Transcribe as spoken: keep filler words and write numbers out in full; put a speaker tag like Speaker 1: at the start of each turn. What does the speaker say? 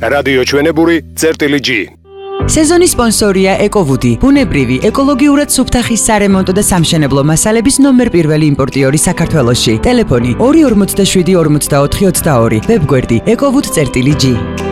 Speaker 1: რადიო ჩვენებური წერტილი G.
Speaker 2: სეზონის სპონსორია ეკოვუდი, ბუნებრივი, ეკოლოგიურად სუფთახის სარემონტო და სამშენებლო მასალების ნომერ პირველი იმპორტიორი საქართველოში. ტელეფონი ორი ორმოცდაშვიდი ორმოცდაოთხი ოცდაორი, ვებგვერდი ეკოვუდი წერტილი G.